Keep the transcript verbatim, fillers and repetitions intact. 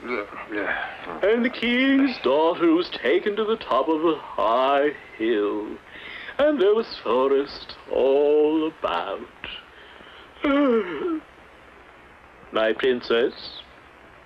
And the king's daughter was taken to the top of a high hill, and there was forest all about. My princess,